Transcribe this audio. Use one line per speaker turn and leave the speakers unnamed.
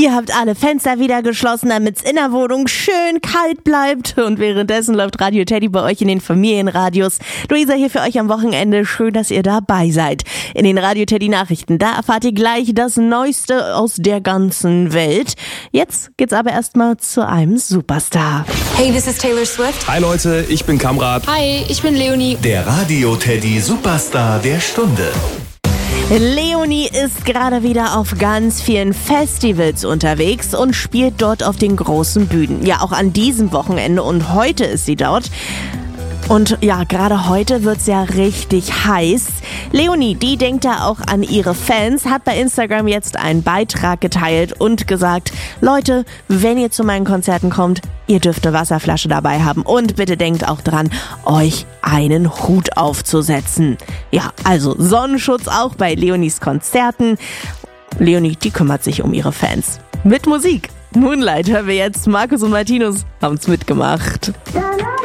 Ihr habt alle Fenster wieder geschlossen, damit es in der Wohnung schön kalt bleibt. Und währenddessen läuft Radio Teddy bei euch in den Familienradios. Luisa hier für euch am Wochenende. Schön, dass ihr dabei seid. In den Radio Teddy Nachrichten, da erfahrt ihr gleich das Neueste aus der ganzen Welt. Jetzt geht's aber erstmal zu einem Superstar.
Hey, this is Taylor Swift.
Hi Leute, ich bin Kamrat.
Hi, ich bin Leonie.
Der Radio Teddy Superstar der Stunde.
Leonie ist gerade wieder auf ganz vielen Festivals unterwegs und spielt dort auf den großen Bühnen. Ja, auch an diesem Wochenende und heute ist sie dort. Und ja, gerade heute wird's ja richtig heiß. Leonie, die denkt da auch an ihre Fans, hat bei Instagram jetzt einen Beitrag geteilt und gesagt, Leute, wenn ihr zu meinen Konzerten kommt, ihr dürft eine Wasserflasche dabei haben und bitte denkt auch dran, euch einen Hut aufzusetzen. Ja, also Sonnenschutz auch bei Leonies Konzerten. Leonie, die kümmert sich um ihre Fans. Mit Musik. Moonlight hören wir jetzt. Markus und Martinus haben's mitgemacht.